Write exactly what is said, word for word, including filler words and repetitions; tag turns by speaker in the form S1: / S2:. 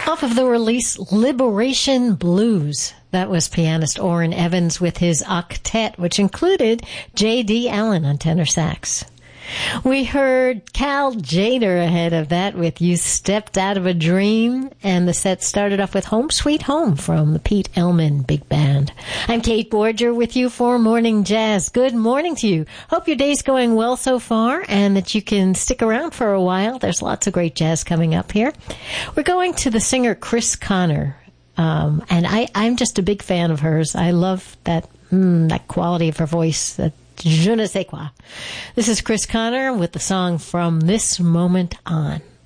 S1: Off of the release Liberation Blues. That was pianist Orrin Evans with his octet, which included J D. Allen on tenor sax. We heard Cal Tjader ahead of that with You Stepped Out of a Dream, and the set started off with Home Sweet Home from the Pete Elman Big Band. I'm Kate Borger with you for Morning Jazz. Good morning to you. Hope your day's going well so far and that you can stick around for a while. There's lots of great jazz coming up here. We're going to the singer Chris Connor, um, and I, I'm just a big fan of hers. I love that, mm, that quality of her voice, that je ne sais quoi. This is Chris Connor with the song From This Moment On.